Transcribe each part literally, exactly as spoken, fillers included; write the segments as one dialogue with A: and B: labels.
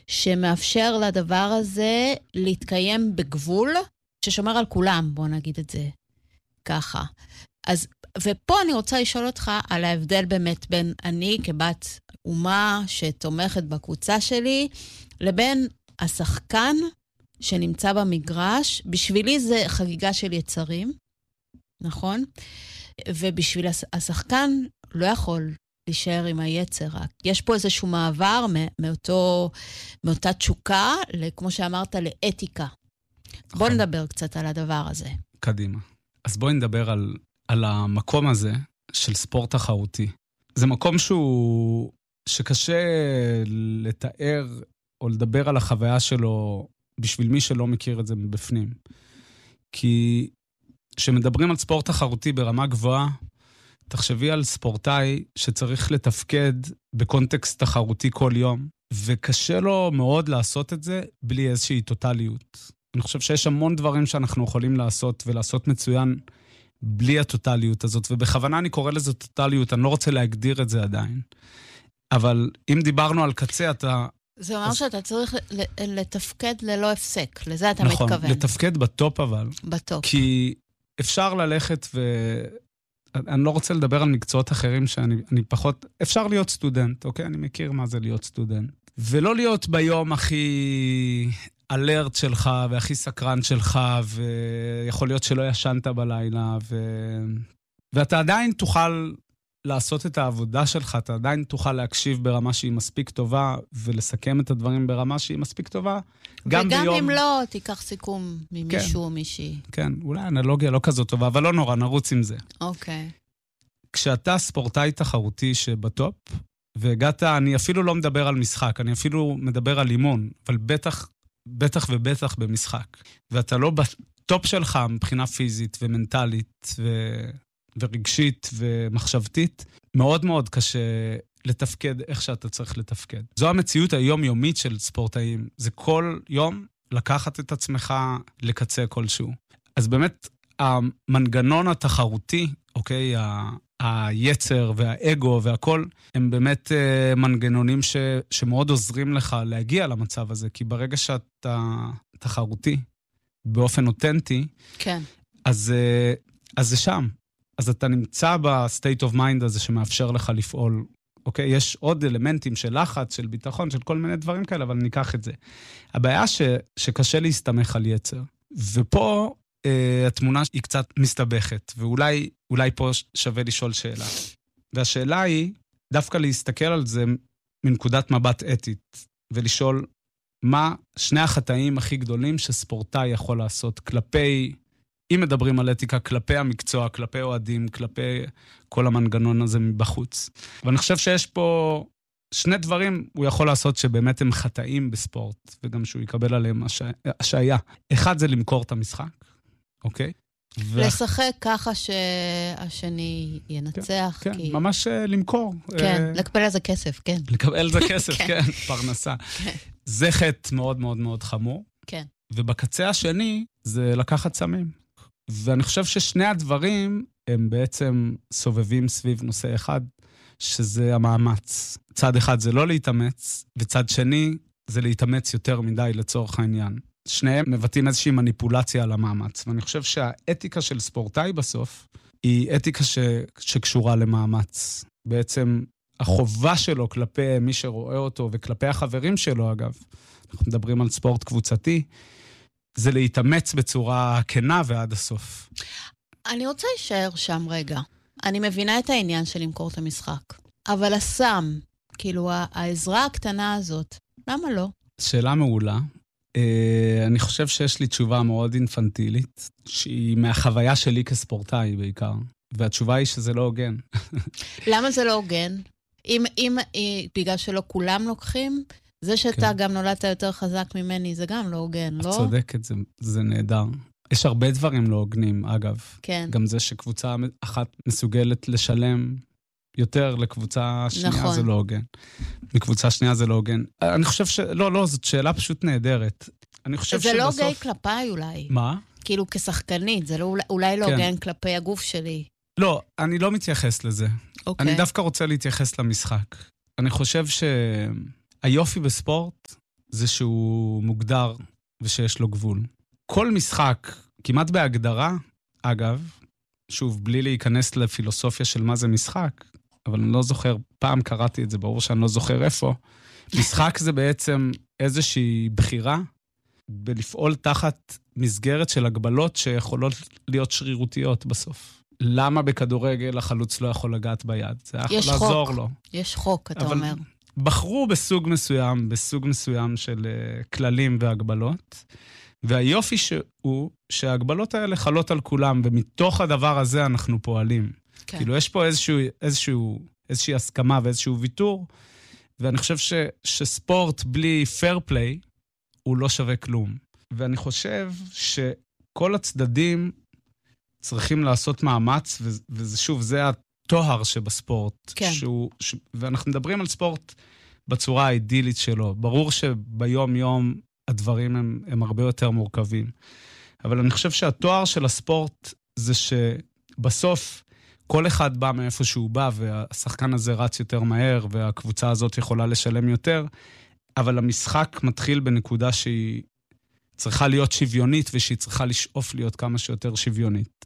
A: שמאפשר לדבר הזה להתקיים בגבול, ששומר על כולם, בוא נגיד את זה ככה. אז, ופה אני רוצה לשאול אותך על ההבדל באמת בין אני כבת אומה שתומכת בקבוצה שלי, לבין השחקן שנמצא במגרש. בשבילי זה חגיגה של יצרים, נכון? ובשביל השחקן לא יכול להישאר עם היצר. יש פה איזשהו מעבר מאותו, מאותה תשוקה, כמו שאמרת, לאתיקה. בוא נדבר קצת על הדבר הזה.
B: קדימה. אז בואי נדבר על, על המקום הזה של ספורט תחרותי. זה מקום שהוא, שקשה לתאר או לדבר על החוויה שלו בשביל מי שלא מכיר את זה מבפנים. כי כשמדברים על ספורט תחרותי ברמה גבוהה, תחשבי על ספורטאי שצריך לתפקד בקונטקסט תחרותי כל יום, וקשה לו מאוד לעשות את זה בלי איזושהי טוטליות. אני חושב שיש המון דברים שאנחנו יכולים לעשות, ולעשות מצוין בלי הטוטליות הזאת, ובכוונה אני קורא לזה טוטליות, אני לא רוצה להגדיר את זה עדיין. אבל אם דיברנו על קצה, אתה...
A: זה אומר אז... שאתה צריך לתפקד ללא הפסק, לזה אתה
B: נכון,
A: מתכוון.
B: נכון, לתפקד בטופ אבל.
A: בטופ.
B: כי אפשר ללכת ו... אני לא רוצה לדבר על מקצועות אחרים שאני אני פחות... אפשר להיות סטודנט, אוקיי? אני מכיר מה זה להיות סטודנט. ולא להיות ביום הכי אלרט שלך והכי סקרן שלך, ויכול להיות שלא ישנת בלילה, ו... ואתה עדיין תוכל לעשות את העבודה שלך, אתה עדיין תוכל להקשיב ברמה שהיא מספיק טובה, ולסכם את הדברים ברמה שהיא מספיק טובה.
A: גם וגם ביום... אם לא, תיקח סיכום ממישהו כן, או מישהי.
B: כן, אולי אנלוגיה לא כזאת טובה, אבל לא נורא, נרוץ עם זה.
A: אוקיי.
B: כשאתה ספורטאי תחרותי שבטופ, והגעת, אני אפילו לא מדבר על משחק, אני אפילו מדבר על אימון, אבל בטח, בטח ובטח במשחק. ואתה לא בטופ שלך מבחינה פיזית ומנטלית ו... ורגשית ומחשבתית, מאוד מאוד קשה לתפקד איך שאתה צריך לתפקד. זו המציאות היומיומית של ספורטאים. זה כל יום לקחת את עצמך לקצה כלשהו. אז באמת, המנגנון התחרותי, אוקיי, ה... היצר והאגו והכל, הם באמת uh, מנגנונים ש, שמאוד עוזרים לך להגיע למצב הזה, כי ברגע שאתה תחרותי, באופן אותנטי,
A: כן.
B: אז, uh, אז זה שם. אז אתה נמצא בסטייט אוף מיינד הזה שמאפשר לך לפעול. אוקיי? יש עוד אלמנטים של לחץ, של ביטחון, של כל מיני דברים כאלה, אבל ניקח את זה. הבעיה ש, שקשה להסתמך על יצר. ופה uh, התמונה היא קצת מסתבכת, ואולי אולי פה שווה לשאול שאלה. והשאלה היא, דווקא להסתכל על זה מנקודת מבט אתית, ולשאול מה שני החטאים הכי גדולים שספורטאי יכול לעשות כלפי, אם מדברים על אתיקה, כלפי המקצוע, כלפי אוהדים, כלפי כל המנגנון הזה מבחוץ. ואני חושב שיש פה שני דברים הוא יכול לעשות שבאמת הם חטאים בספורט, וגם שהוא יקבל עליהם השעיה. אחד זה למכור את המשחק, אוקיי?
A: לשחק ככה שהשני ינצח.
B: כן, כן, ממש למכור.
A: כן, לקבל על זה כסף, כן.
B: לקבל על זה כסף, כן, פרנסה. זה חטא מאוד מאוד מאוד חמור.
A: כן.
B: ובקצה השני זה לקחת סמים. ואני חושב ששני הדברים הם בעצם סובבים סביב נושא אחד, שזה המאמץ. צד אחד זה לא להתאמץ, וצד שני זה להתאמץ יותר מדי לצורך העניין. שניהם מבטאים איזושהי מניפולציה על המאמץ. ואני חושב שהאתיקה של ספורטאי בסוף, היא אתיקה ש... שקשורה למאמץ. בעצם החובה שלו כלפי מי שרואה אותו, וכלפי החברים שלו אגב, אנחנו מדברים על ספורט קבוצתי, זה להתאמץ בצורה כנה ועד הסוף.
A: אני רוצה להישאר שם רגע. אני מבינה את העניין של למכור את המשחק. אבל הסם, כאילו העזרה הקטנה הזאת, למה לא?
B: שאלה מעולה. אני חושב שיש לי תשובה מאוד אינפנטילית, שהיא מהחוויה שלי כספורטאי בעיקר, והתשובה היא שזה לא הוגן.
A: למה זה לא הוגן? אם, אם, בגלל שלא כולם לוקחים, זה שאתה כן. גם נולדת יותר חזק ממני, זה גם לא הוגן, לא?
B: את צודקת, זה, זה נהדר. יש הרבה דברים לא הוגנים, אגב.
A: כן.
B: גם זה שקבוצה אחת מסוגלת לשלם יותר לקבוצה שנייה, נכון. זה לא הוגן. מקבוצה שנייה זה לא הוגן. אני חושב ש... לא, לא, זאת שאלה פשוט נהדרת. אני חושב
A: זה
B: שבסוף...
A: לא הוגן כלפיי אולי.
B: מה?
A: כאילו כשחקנית, זה לא, אולי לא כן. הוגן כלפי הגוף שלי.
B: לא, אני לא מתייחס לזה.
A: אוקיי.
B: אני דווקא רוצה להתייחס למשחק. אני חושב שהיופי בספורט זה שהוא מוגדר ושיש לו גבול. כל משחק, כמעט בהגדרה, אגב, שוב, בלי להיכנס לפילוסופיה של מה זה משחק, אבל אני לא זוכר, פעם קראתי את זה, ברור שאני לא זוכר איפה, משחק זה בעצם איזושהי בחירה, בלפעול תחת מסגרת של הגבלות שיכולות להיות שרירותיות בסוף. למה בכדורגל החלוץ לא יכול לגעת ביד? זה יכול לעזור לו.
A: יש חוק, אתה אומר.
B: בחרו בסוג מסוים, בסוג מסוים של uh, כללים והגבלות, והיופי שהוא שההגבלות האלה חלות על כולם, ומתוך הדבר הזה אנחנו פועלים. כן. כאילו יש פה איזשהו, איזשהו, איזושהי הסכמה ואיזשהו ויתור, ואני חושב ש, שספורט בלי fair play הוא לא שווה כלום. ואני חושב שכל הצדדים צריכים לעשות מאמץ, וזה שוב, זה התואר שבספורט.
A: כן.
B: שהוא, ש... ואנחנו מדברים על ספורט בצורה האידילית שלו. ברור שביום-יום הדברים הם, הם הרבה יותר מורכבים. אבל אני חושב שהתואר של הספורט זה שבסוף כל אחד בא מאיפה שהוא בא, והשחקן הזה רץ יותר מהר, והקבוצה הזאת יכולה לשלם יותר, אבל המשחק מתחיל בנקודה שהיא צריכה להיות שוויונית, ושהיא צריכה לשאוף להיות כמה שיותר שוויונית.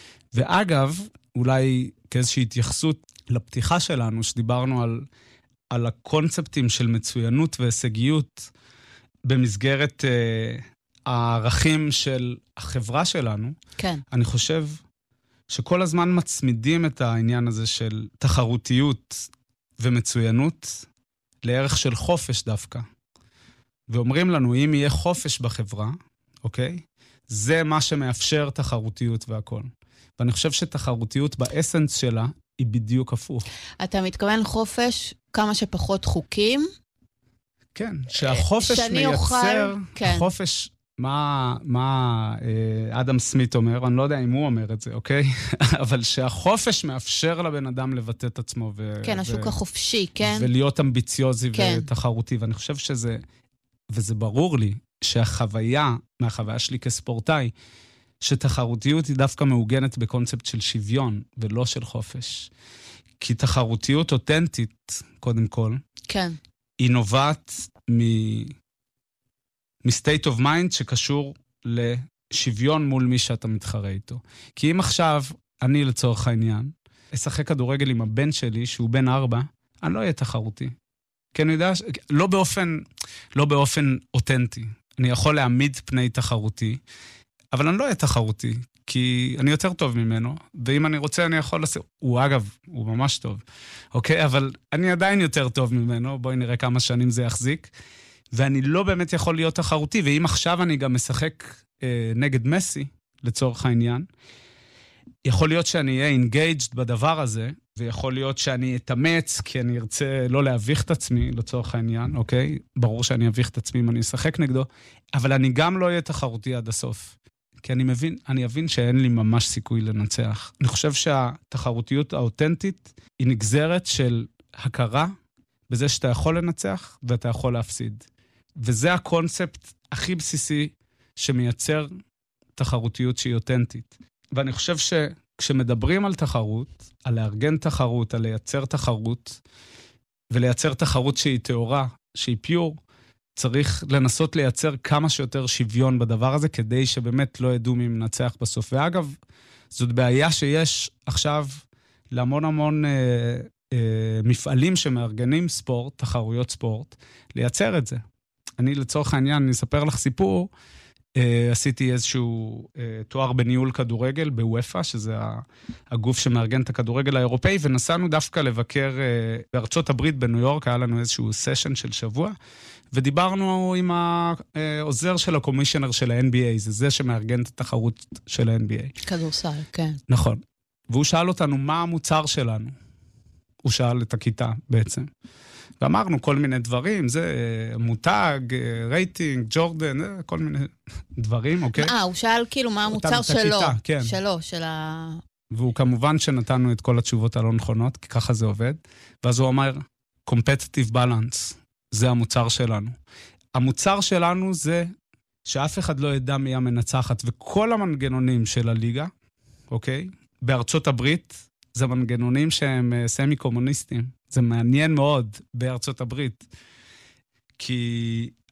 B: ואגב, אולי כאיזושהי התייחסות לפתיחה שלנו, שדיברנו על, על הקונספטים של מצוינות והישגיות, במסגרת אה, הערכים של החברה שלנו,
A: כן.
B: אני חושב שכל הזמן מצמידים את העניין הזה של תחרותיות ומצוינות, לערך של חופש דווקא. ואומרים לנו, אם יהיה חופש בחברה, אוקיי? זה מה שמאפשר תחרותיות והכל. ואני חושב שתחרותיות באסנס שלה היא בדיוק הפוך. אתה
A: מתכוון חופש כמה שפחות חוקים?
B: כן, שהחופש מייצר, אוכל, כן. החופש, מה, מה אה, אדם סמית אומר, אני לא יודע אם הוא אומר את זה, אוקיי? אבל שהחופש מאפשר לבן אדם לבטא את עצמו. ו,
A: כן,
B: ו,
A: השוק החופשי, כן.
B: ולהיות אמביציוזי
A: כן.
B: ותחרותי. ואני חושב שזה, וזה ברור לי, שהחוויה, מהחוויה שלי כספורטאי, שתחרותיות היא דווקא מעוגנת בקונספט של שוויון, ולא של חופש. כי תחרותיות אותנטית, קודם כל,
A: כן.
B: היא נובעת מ... מ-state of mind שקשור לשוויון מול מי שאתה מתחרה איתו. כי אם עכשיו, אני לצורך העניין, אשחק כדורגל עם הבן שלי, שהוא בן ארבע, אני לא אהיה תחרותי. כי אני יודע, לא באופן, לא באופן אותנטי. אני יכול להעמיד פני תחרותי, אבל אני לא אהיה תחרותי, כי אני יותר טוב ממנו, ואם אני רוצה, אני יכול לעשות... הוא, אגב, הוא ממש טוב, אוקיי? אבל אני עדיין יותר טוב ממנו, בואי נראה כמה שנים זה יחזיק, ואני לא באמת יכול להיות תחרותי, ואם עכשיו אני גם משחק אה, נגד מסי, לצורך העניין, יכול להיות שאני אהיה engaged בדבר הזה, ויכול להיות שאני אתאמץ, כי אני ארצה לא להביך את עצמי, לצורך העניין, אוקיי? ברור שאני אביך את עצמי אם אני אשחק נגדו, אבל אני גם לא אהיה תחרותי עד הסוף. כי אני מבין, אני אבין שאין לי ממש סיכוי לנצח. אני חושב שהתחרותיות האותנטית היא נגזרת של הכרה בזה שאתה יכול לנצח ואתה יכול להפסיד. וזה הקונספט הכי בסיסי שמייצר תחרותיות שהיא אותנטית. ואני חושב שכשמדברים על תחרות, על לארגן תחרות, על לייצר תחרות, ולייצר תחרות שהיא תאורה, שהיא פיור, צריך לנסות לייצר כמה שיותר שוויון בדבר הזה, כדי שבאמת לא ידעו מי מנצח בסוף. ואגב, זאת בעיה שיש עכשיו להמון המון אה, אה, מפעלים שמארגנים ספורט, תחרויות ספורט, לייצר את זה. אני לצורך העניין, אני אספר לך סיפור, אה, עשיתי איזשהו אה, תואר בניהול כדורגל בוופא, שזה הגוף שמארגן את הכדורגל האירופאי, ונסענו דווקא לבקר אה, בארצות הברית בניו יורק, היה לנו איזשהו סשן של שבוע, ודיברנו עם העוזר של הקומישיונר של ה-אן בי איי, זה זה שמארגן את התחרות של ה-אן בי איי.
A: כדורסל, כן.
B: נכון. והוא שאל אותנו מה המוצר שלנו. הוא שאל את הכיתה בעצם. ואמרנו כל מיני דברים, זה מותג, רייטינג, ג'ורדן, כל מיני דברים, אוקיי?
A: אה, הוא שאל כאילו מה המוצר שלו.
B: הכיתה, כן.
A: שלו, של ה...
B: והוא כמובן שנתנו את כל התשובות הלא נכונות, כי ככה זה עובד. ואז הוא אומר, competitive balance. זה המוצר שלנו. המוצר שלנו זה שאף אחד לא ידע מי המנצחת, וכל המנגנונים של הליגה, אוקיי? בארצות הברית, זה מנגנונים שהם סמי-קומוניסטים. זה מעניין מאוד בארצות הברית, כי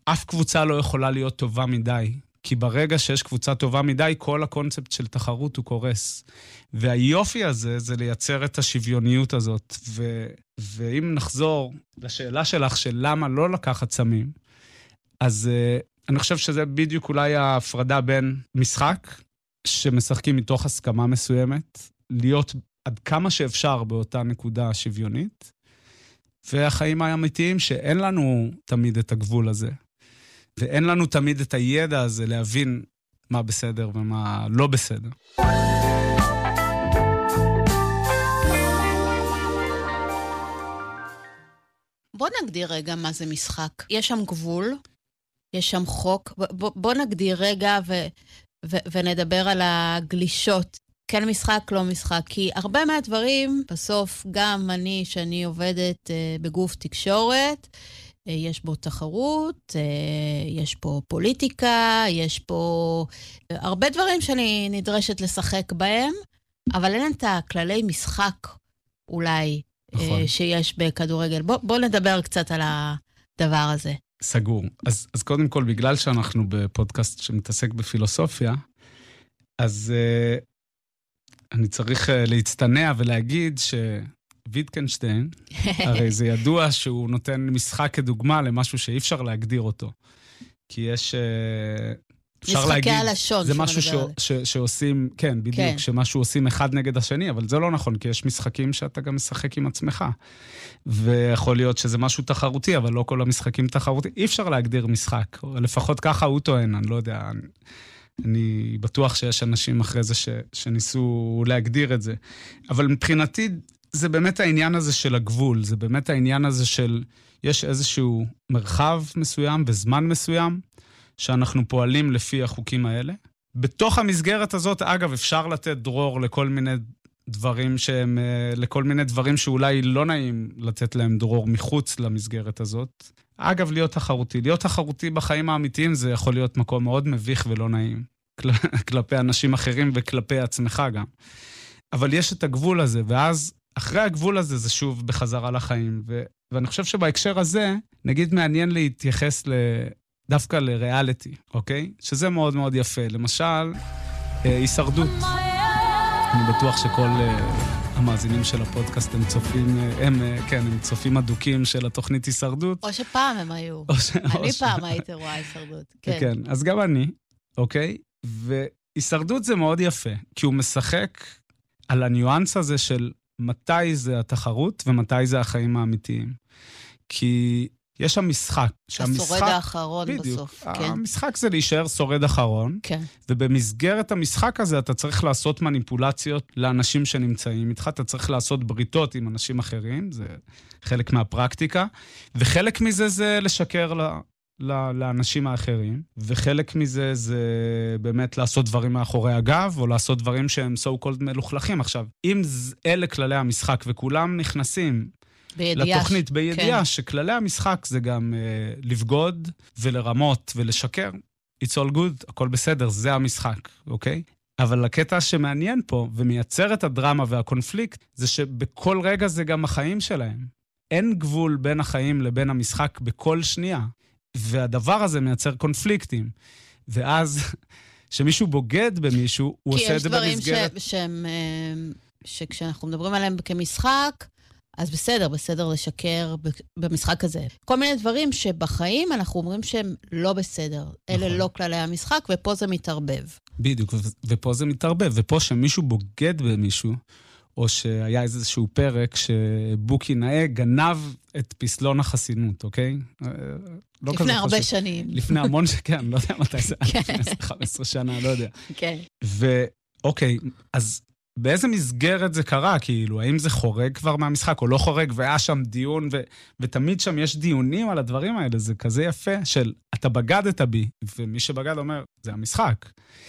B: אף קבוצה לא יכולה להיות טובה מדי, כי ברגע שיש קבוצה טובה מדי, כל הקונספט של תחרות הוא קורס. והיופי הזה זה לייצר את השוויוניות הזאת. ו... ואם נחזור לשאלה שלך של למה לא לקחת סמים, אז uh, אני חושב שזה בדיוק אולי ההפרדה בין משחק, שמשחקים מתוך הסכמה מסוימת, להיות עד כמה שאפשר באותה נקודה שוויונית, והחיים האמיתיים שאין לנו תמיד את הגבול הזה. ואין לנו תמיד את הידע הזה להבין מה בסדר ומה לא בסדר.
A: בוא נגדיר רגע מה זה משחק. יש שם גבול, יש שם חוק. בוא, בוא נגדיר רגע ו, ו, ונדבר על הגלישות. כן משחק, לא משחק. כי הרבה מהדברים, בסוף גם אני, שאני עובדת uh, בגוף תקשורת, יש בו תחרות, יש פה פוליטיקה, יש פה הרבה דברים שאני נדרשת לשחק בהם, אבל אין את הכללי משחק אולי נכון. שיש בכדורגל. בוא, בוא נדבר קצת על הדבר הזה.
B: סגור. אז, אז קודם כל, בגלל שאנחנו בפודקאסט שמתעסק בפילוסופיה, אז uh, אני צריך uh, להצטנע ולהגיד ש... ויטקנשטיין, הרי זה ידוע שהוא נותן משחק כדוגמה למשהו שאי אפשר להגדיר אותו. כי יש, אפשר להגיד, זה משהו ש, ש, שעושים, כן, בדיוק, כן. שמשהו עושים אחד נגד השני, אבל זה לא נכון, כי יש משחקים שאתה גם משחק עם עצמך. ויכול להיות שזה משהו תחרותי, אבל לא כל המשחקים תחרותי. אי אפשר להגדיר משחק, לפחות ככה הוא טוען, אני לא יודע, אני, אני בטוח שיש אנשים אחרי זה ש, שניסו להגדיר את זה. אבל מבחינתי, זה באמת העניין הזה של הגבול, זה באמת העניין הזה של, יש איזשהו מרחב מסוים וזמן מסוים, שאנחנו פועלים לפי החוקים האלה. בתוך המסגרת הזאת, אגב, אפשר לתת דרור לכל מיני דברים שהם, לכל מיני דברים שאולי לא נעים לתת להם דרור מחוץ למסגרת הזאת. אגב, להיות תחרותי. להיות תחרותי בחיים האמיתיים זה יכול להיות מקום מאוד מביך ולא נעים, כלפי אנשים אחרים וכלפי עצמך גם. אבל יש את הגבול הזה, ואז אחרי הגבול הזה זה שוב בחזרה לחיים, ו- ואני חושב שבהקשר הזה, נגיד מעניין להתייחס ל- דווקא לריאליטי, אוקיי? שזה מאוד מאוד יפה. למשל, אה, הישרדות. אני בטוח שכל אה, המאזינים של הפודקאסט הם צופים, אה, הם, אה, כן, הם צופים אדוקים של התוכנית הישרדות.
A: או שפעם הם היו.
B: או ש...
A: אני
B: או
A: פעם
B: ש...
A: הייתי רואה הישרדות. כן.
B: כן, אז גם אני, אוקיי? והישרדות זה מאוד יפה, כי הוא משחק על הניואנס הזה של מתי זה התחרות ומתי זה החיים האמיתיים. כי יש שם משחק.
A: השורד האחרון
B: בדיוק,
A: בסוף. כן.
B: המשחק זה להישאר שורד אחרון,
A: כן.
B: ובמסגרת המשחק הזה אתה צריך לעשות מניפולציות לאנשים שנמצאים איתך, אתה צריך לעשות בריתות עם אנשים אחרים, זה חלק מהפרקטיקה, וחלק מזה זה לשקר ל... לאנשים האחרים, וחלק מזה זה באמת לעשות דברים מאחורי הגב, או לעשות דברים שהם so called מלוכלכים. עכשיו, אם אלה כללי המשחק, וכולם נכנסים בידיעה לתוכנית בידיעה, כן. שכללי המשחק זה גם uh, לבגוד ולרמות ולשקר, it's all good, הכל בסדר, זה המשחק, אוקיי? אבל הקטע שמעניין פה, ומייצר את הדרמה והקונפליקט, זה שבכל רגע זה גם החיים שלהם. אין גבול בין החיים לבין המשחק בכל שנייה. והדבר הזה מייצר קונפליקטים. ואז, שמישהו בוגד במישהו, הוא עושה את זה במסגרת...
A: כי יש דברים ש... שהם, שכשאנחנו מדברים עליהם כמשחק, אז בסדר, בסדר לשקר במשחק הזה. כל מיני דברים שבחיים אנחנו אומרים שהם לא בסדר. אלה לא כללי המשחק, ופה זה מתערבב.
B: בדיוק, ופה זה מתערבב. ופה שמישהו בוגד במישהו, או שהיה איזשהו פרק שבוקי נאה גנב את פסלון החסינות, אוקיי?
A: לא לפני הרבה חשוב. שנים.
B: לפני המון שכן, לא יודע מתי זה, לפני חמש עשרה שנה, לא יודע.
A: כן.
B: ואוקיי, אז באיזה מסגרת זה קרה? כאילו, האם זה חורג כבר מהמשחק או לא חורג, והיה שם דיון, ו- ותמיד שם יש דיונים על הדברים האלה, זה כזה יפה של, אתה בגדת בי, ומי שבגד אומר, זה המשחק.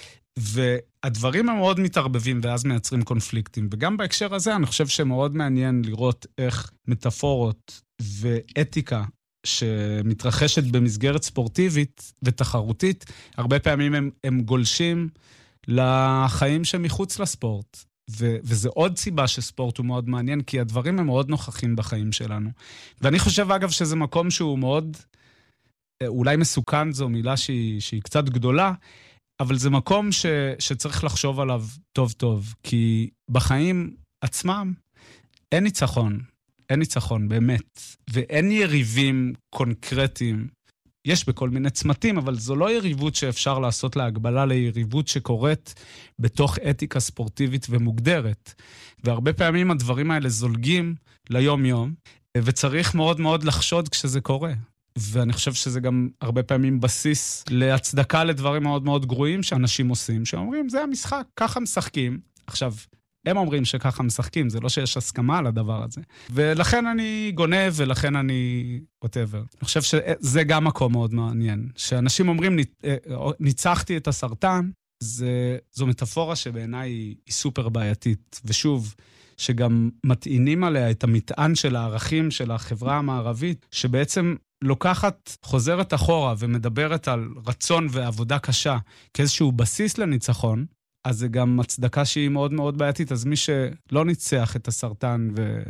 B: והדברים הם מאוד מתערבבים, ואז מייצרים קונפליקטים. וגם בהקשר הזה, אני חושב שמאוד מעניין לראות איך מטאפורות ואתיקה שמתרחשת במסגרת ספורטיבית ותחרותית, הרבה פעמים הם, הם גולשים לחיים שמחוץ לספורט. ו- וזה עוד סיבה שספורט הוא מאוד מעניין, כי הדברים הם מאוד נוכחים בחיים שלנו. ואני חושב, אגב, שזה מקום שהוא מאוד אולי מסוכן זו מילה שהיא, שהיא קצת גדולה, אבל זה מקום ש, שצריך לחשוב עליו טוב טוב, כי בחיים עצמם אין ניצחון, אין ניצחון באמת, ואין יריבים קונקרטיים, יש בכל מיני צמתים, אבל זו לא יריבות שאפשר לעשות לה הגבלה ליריבות שקורית בתוך אתיקה ספורטיבית ומוגדרת. והרבה פעמים הדברים האלה זולגים ליום-יום, וצריך מאוד מאוד לחשוד כשזה קורה. ואני חושב שזה גם הרבה פעמים בסיס להצדקה לדברים מאוד מאוד גרועים שאנשים עושים, שאומרים, זה המשחק, ככה משחקים. עכשיו, הם אומרים שככה משחקים, זה לא שיש הסכמה על הדבר הזה. ולכן אני גונב, ולכן אני whatever. אני חושב שזה גם מקום מאוד מעניין. שאנשים אומרים, ניצחתי את הסרטן, זה, זו מטאפורה שבעיניי היא, היא סופר בעייתית. ושוב, שגם מטעינים עליה את המטען של הערכים של החברה המערבית, שבעצם לוקחת, חוזרת אחורה ומדברת על רצון ועבודה קשה כאיזשהו בסיס לניצחון, אז זה גם הצדקה שהיא מאוד מאוד בעייתית. אז מי שלא ניצח את הסרטן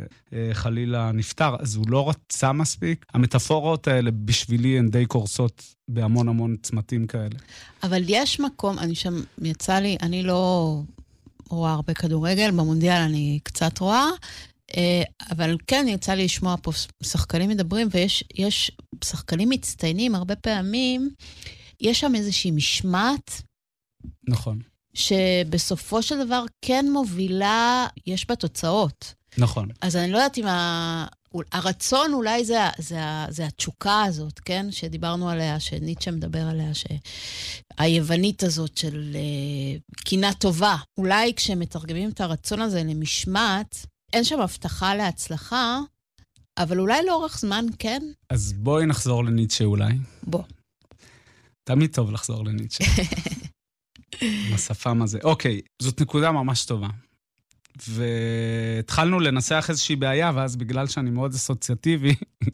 B: וחלילה נפטר, אז הוא לא רצה מספיק. המטאפורות האלה בשבילי הן די קורסות בהמון המון צמתים כאלה.
A: אבל יש מקום, אני שם, יצא לי, אני לא רואה הרבה כדורגל, במונדיאל אני קצת רואה, אבל כן, יצא לי לשמוע פה שחקנים מדברים, ויש יש שחקנים מצטיינים הרבה פעמים, יש שם איזושהי משמעת.
B: נכון.
A: שבסופו של דבר כן מובילה, יש בה תוצאות.
B: נכון.
A: אז אני לא יודעת אם ה... הרצון אולי זה, זה, זה התשוקה הזאת, כן? שדיברנו עליה, שניטשה מדבר עליה, שהיוונית הזאת של uh, קינה טובה. אולי כשמתרגמים את הרצון הזה למשמעת, אין שם הבטחה להצלחה, אבל אולי לאורך זמן כן.
B: אז בואי נחזור לניטשה אולי.
A: בוא.
B: תמיד טוב לחזור לניטשה. השפם הזה. אוקיי, זאת נקודה ממש טובה. והתחלנו לנסח איזושהי בעיה, ואז בגלל שאני מאוד אסוציאטיבי,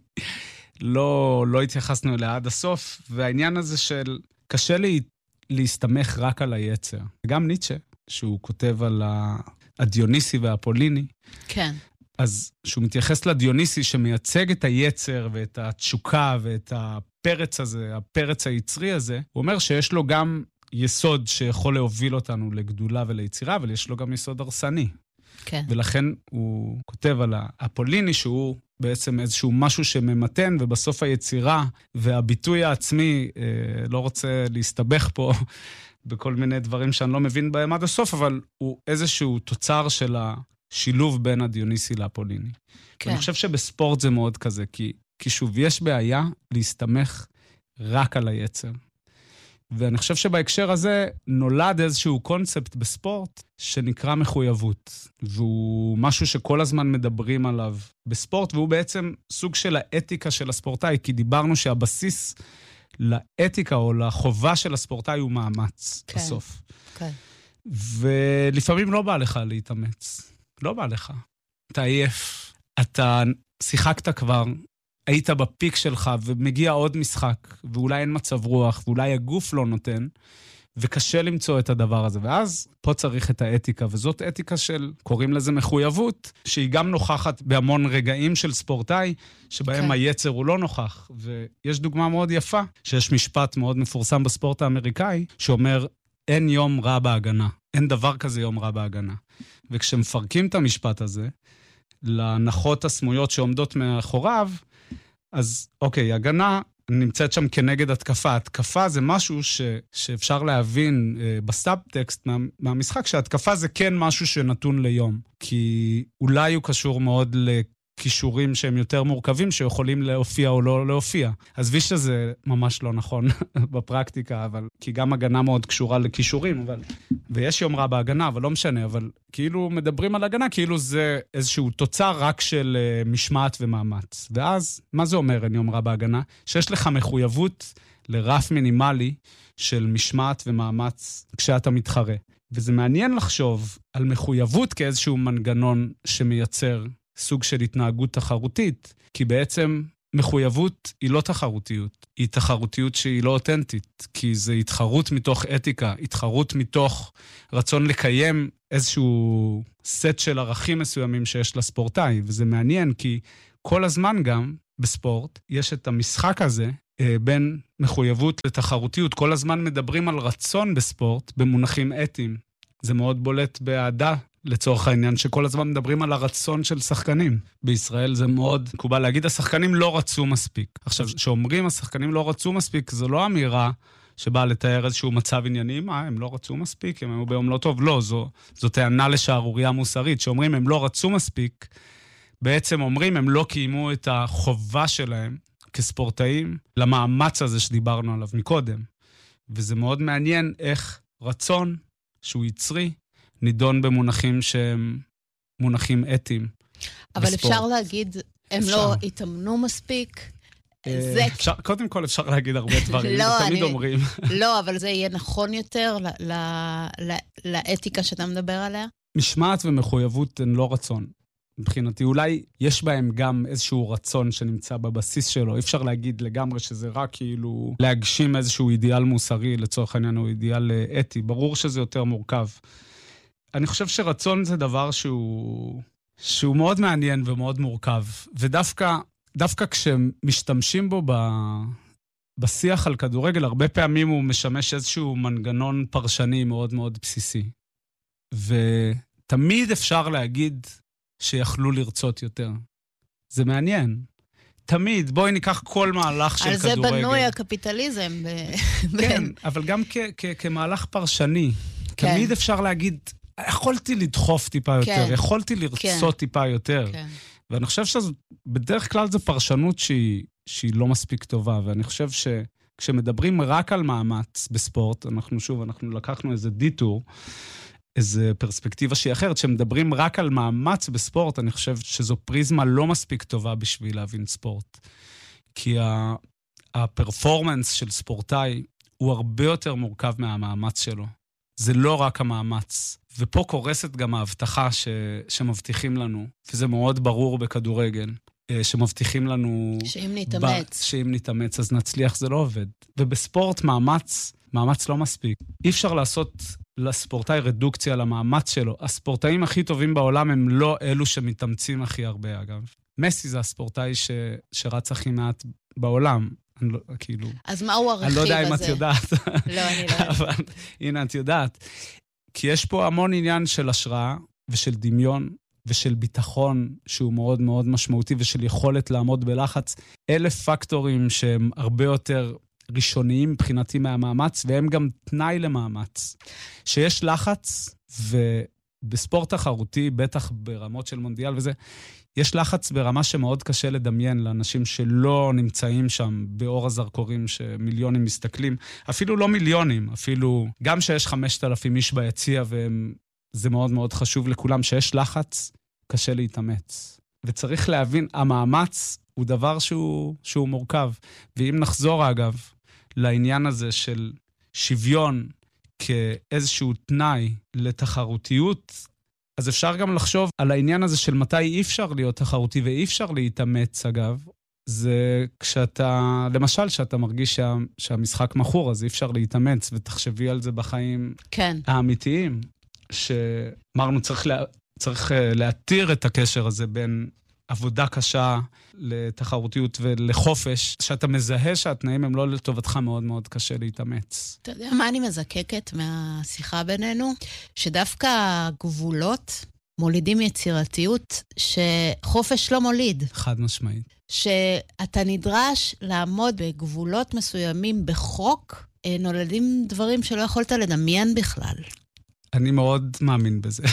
B: לא, לא התייחסנו אליה עד הסוף, והעניין הזה של קשה לי להסתמך רק על היצר. גם ניטשה, שהוא כותב על הדיוניסי והפוליני,
A: כן.
B: אז שהוא מתייחס לדיוניסי שמייצג את היצר ואת התשוקה ואת הפרץ הזה, הפרץ היצרי הזה, הוא אומר שיש לו גם יסוד שיכול להוביל אותנו לגדולה וליצירה, אבל יש לו גם יסוד הרסני.
A: כן.
B: ולכן הוא כותב על הפוליני, שהוא בעצם איזשהו משהו שממתן, ובסוף היצירה והביטוי העצמי, אה, לא רוצה להסתבך פה בכל מיני דברים שאני לא מבין בהם עד הסוף, אבל הוא איזשהו תוצר של השילוב בין הדיוניסי לפוליני. כן. ואני חושב שבספורט זה מאוד כזה, כי, כי שוב, יש בעיה להסתמך רק על היצר. ואני חושב שבהקשר הזה נולד איזשהו קונספט בספורט שנקרא מחויבות. והוא משהו שכל הזמן מדברים עליו בספורט, והוא בעצם סוג של האתיקה של הספורטאי, כי דיברנו שהבסיס לאתיקה או לחובה של הספורטאי הוא מאמץ כן, בסוף.
A: כן.
B: ולפעמים לא בא לך להתאמץ. לא בא לך. אתה עייף, אתה שיחקת כבר, היית בפיק שלך ומגיע עוד משחק, ואולי אין מצב רוח, ואולי הגוף לא נותן, וקשה למצוא את הדבר הזה. ואז פה צריך את האתיקה, וזאת אתיקה של, קוראים לזה מחויבות, שהיא גם נוכחת בהמון רגעים של ספורטאי, שבהם כן. היצר הוא לא נוכח. ויש דוגמה מאוד יפה, שיש משפט מאוד מפורסם בספורט האמריקאי, שאומר, אין יום רע בהגנה. אין דבר כזה יום רע בהגנה. וכשמפרקים את המשפט הזה, לנחות הסמויות שעומדות מאחוריו, אז אוקיי, הגנה נמצאת שם כנגד התקפה. התקפה זה משהו ש, שאפשר להבין אה, בסאבטקסט מה, מהמשחק, שהתקפה זה כן משהו שנתון ליום. כי אולי הוא קשור מאוד לכישורים שהם יותר מורכבים, שיכולים להופיע או לא להופיע. אז וי שזה ממש לא נכון בפרקטיקה, אבל, כי גם הגנה מאוד קשורה לכישורים, אבל, ויש יום רע בהגנה, אבל לא משנה, אבל כאילו מדברים על הגנה, כאילו זה איזשהו תוצר רק של uh, משמעת ומאמץ. ואז, מה זה אומר אין יום רע בהגנה? שיש לך מחויבות לרף מינימלי של משמעת ומאמץ כשאתה מתחרה. וזה מעניין לחשוב על מחויבות כאיזשהו מנגנון שמייצר סוג של התנהגות תחרותית, כי בעצם מחויבות היא לא תחרותיות, היא תחרותיות שהיא לא אותנטית, כי זה התחרות מתוך אתיקה, התחרות מתוך רצון לקיים איזשהו סט של ערכים מסוימים שיש לספורטאי, וזה מעניין כי כל הזמן גם בספורט, יש את המשחק הזה, בין מחויבות לתחרותיות. כל הזמן מדברים על רצון בספורט, במונחים אתיים. זה מאוד בולט באהדה, לצורך העניין, שכל הזמן מדברים על הרצון של שחקנים. בישראל זה מאוד מקובל להגיד, השחקנים לא רצו מספיק. עכשיו, שאומרים השחקנים לא רצו מספיק, זו לא אמירה שבאה לתאר איזשהו מצב ענייני, מה, הם לא רצו מספיק, הם היו ביום לא טוב. לא, זו, זו טענה לשערוריה מוסרית, שאומרים הם לא רצו מספיק, בעצם אומרים הם לא קיימו את החובה שלהם, כספורטאים, למאמץ הזה שדיברנו עליו מקודם. וזה מאוד מעניין איך רצון שהוא יצרי, נידון במונחים שהם מונחים אתיים.
A: אבל
B: בספורט.
A: אפשר להגיד, הם אפשר. לא התאמנו מספיק.
B: זה... אפשר, קודם כל אפשר להגיד הרבה דברים, לא, תמיד אני... אומרים.
A: לא, אבל זה יהיה נכון יותר ל... ל... ל... לאתיקה שאתה מדבר עליה?
B: משמעת ומחויבות הן לא רצון. מבחינתי, אולי יש בהם גם איזשהו רצון שנמצא בבסיס שלו. אי אפשר להגיד לגמרי שזה רק כאילו להגשים איזשהו אידיאל מוסרי, לצורך העניין הוא אידיאל אתי. ברור שזה יותר מורכב. אני חושב שרצון זה דבר שהוא, שהוא מאוד מעניין ומאוד מורכב. ודווקא, דווקא כשמשתמשים בו ב, בשיח על כדורגל, הרבה פעמים הוא משמש איזשהו מנגנון פרשני מאוד מאוד בסיסי. ותמיד אפשר להגיד שיכלו לרצות יותר. זה מעניין. תמיד, בואי ניקח כל מהלך של כדורגל.
A: על זה בנוי הקפיטליזם.
B: כן, אבל גם כמהלך פרשני. תמיד אפשר להגיד, יכולתי לדחוף טיפה יותר, יכולתי לרצות טיפה יותר. ואני חושב שבדרך כלל זו פרשנות שהיא לא מספיק טובה, ואני חושב שכשמדברים רק על מאמץ בספורט, אנחנו שוב, אנחנו לקחנו איזה דיטור, איזו פרספקטיבה שהיא אחרת, שמדברים רק על מאמץ בספורט, אני חושב שזו פריזמה לא מספיק טובה בשביל להבין ספורט. כי הפרפורמנס של ספורטאי הוא הרבה יותר מורכב מהמאמץ שלו. זה לא רק המאמץ. ופה קורסת גם ההבטחה ש, שמבטיחים לנו, וזה מאוד ברור בכדורגל, שמבטיחים לנו...
A: שאם נתאמץ.
B: ב, שאם נתאמץ, אז נצליח, זה לא עובד. ובספורט מאמץ, מאמץ לא מספיק. אי אפשר לעשות לספורטאי רדוקציה למאמץ שלו. הספורטאים הכי טובים בעולם הם לא אלו שמתאמצים הכי הרבה, אגב. מסי זה הספורטאי ש, שרץ הכי מעט בעולם. אני לא, כאילו...
A: אז מהו הרכיב הזה?
B: אני לא יודע אם את יודעת.
A: לא, אני לא.
B: אבל הנה, את יודעת. כי יש פה המון עניין של השראה ושל דמיון ושל ביטחון שהוא מאוד מאוד משמעותי ושל יכולת לעמוד בלחץ. אלף פקטורים שהם הרבה יותר ראשוניים מבחינתי מהמאמץ, והם גם תנאי למאמץ. שיש לחץ, ובספורט תחרותי, בטח ברמות של מונדיאל וזה, יש לחץ ברמה שמאוד קשה לדמיין לאנשים שלא נמצאים שם באור הזרקורים שמיליונים מסתכלים, אפילו לא מיליונים, אפילו גם שיש חמשת אלפים איש ביציע, וזה מאוד מאוד חשוב לכולם, שיש לחץ, קשה להתאמץ. וצריך להבין, המאמץ הוא דבר שהוא, שהוא מורכב. ואם נחזור אגב לעניין הזה של שוויון כאיזשהו תנאי לתחרותיות, אז אפשר גם לחשוב על העניין הזה של מתי אי אפשר להיות תחרותי ואי אפשר להתאמץ, אגב. זה כשאתה, למשל, שאתה מרגיש שה, שהמשחק מכור, אז אי אפשר להתאמץ, ותחשבי על זה בחיים
A: כן.
B: האמיתיים, שאמרנו צריך, לה, צריך להתיר את הקשר הזה בין עבודה קשה לתחרותיות ולחופש, שאתה מזהה שהתנאים הם לא לטובתך, מאוד מאוד קשה להתאמץ.
A: אתה יודע מה אני מזקקת מהשיחה בינינו? שדווקא הגבולות מולידים יצירתיות שחופש לא מוליד.
B: חד משמעית.
A: שאתה נדרש לעמוד בגבולות מסוימים בחוק, נולדים דברים שלא יכולת לדמיין בכלל.
B: אני מאוד מאמין בזה.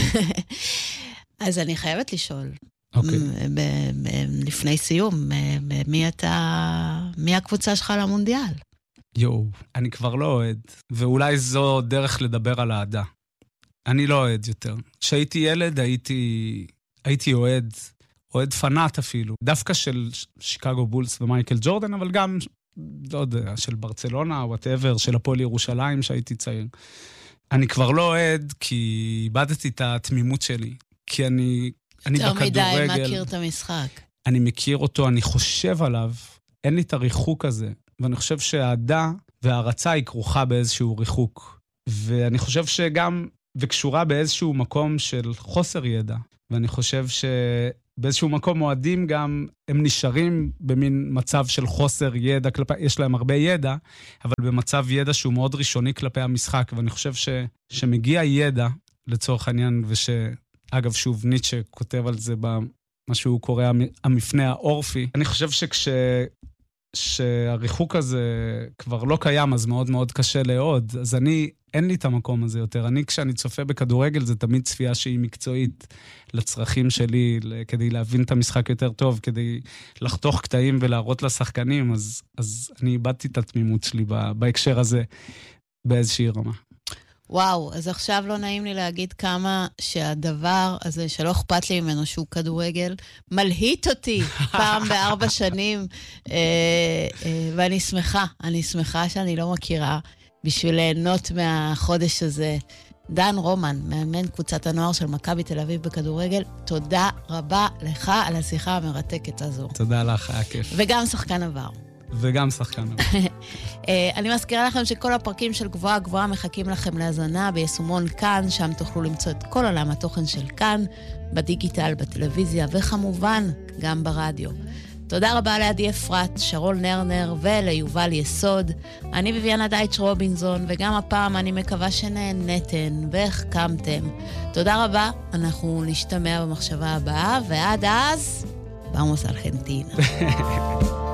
A: אז אני חייבת לשאול.
B: אוקיי.
A: לפני סיום, מי אתה, מי הקבוצה שלך למונדיאל?
B: יואו, אני כבר לא אוהד, ואולי זו דרך לדבר על העדה. אני לא אוהד יותר. כשהייתי ילד הייתי, הייתי אוהד, אוהד פנאט אפילו, דווקא של שיקגו בולס ומייקל ג'ורדן, אבל גם, לא יודע, של ברצלונה, whatever, של הפועל ירושלים שהייתי צעיר. אני כבר לא אוהד כי איבדתי את התמימות שלי, כי אני... אני בכדורגל,
A: יותר מדי מכיר את המשחק.
B: אני מכיר אותו, אני חושב עליו, אין לי את הריחוק הזה, ואני חושב שהעדה וההרצה היא כרוכה באיזשהו ריחוק, ואני חושב שגם, וקשורה באיזשהו מקום של חוסר ידע, ואני חושב באיזשהו מקום מועדים גם, הם נשארים במין מצב של חוסר ידע כלפי, יש להם הרבה ידע, אבל במצב ידע שהוא מאוד ראשוני כלפי המשחק, ואני חושב ש, שמגיע ידע לצורך העניין, ושאגב שוב ניטשה כותב על זה במה שהוא קורא המפנה האורפי, אני חושב שכש... שהריחוק הזה כבר לא קיים, אז מאוד מאוד קשה לעוד. אז אני, אין לי את המקום הזה יותר. אני, כשאני צופה בכדורגל, זה תמיד צפייה שהיא מקצועית לצרכים שלי, כדי להבין את המשחק יותר טוב, כדי לחתוך קטעים ולהראות לשחקנים, אז, אז אני איבדתי את התמימות שלי בהקשר הזה באיזושהי רמה.
A: וואו, אז עכשיו לא נעים לי להגיד כמה שהדבר הזה שלא אכפת לי ממנו שהוא כדורגל, מלהיט אותי פעם בארבע שנים, ואני שמחה, אני שמחה שאני לא מכירה בשביל ליהנות מהחודש הזה. דן רומן, מאמן קבוצת הנוער של מכבי תל אביב בכדורגל, תודה רבה לך על השיחה המרתקת הזו.
B: תודה לך, היה כיף.
A: וגם שחקן עבר.
B: וגם שחקן עבר.
A: אני מזכירה לכם שכל הפרקים של גבוהה גבוהה מחכים לכם להזנה ביישומון כאן, שם תוכלו למצוא את כל עולם התוכן של כאן, בדיגיטל, בטלוויזיה, וכמובן גם ברדיו. תודה רבה לעדי אפרת, שרול נרנר וליובל יסוד. אני ביביאנה דייטש רובינזון, וגם הפעם אני מקווה שנהנתן והחכמתם. תודה רבה, אנחנו נשתמע במחשבה הבאה, ועד אז, vamos Argentina.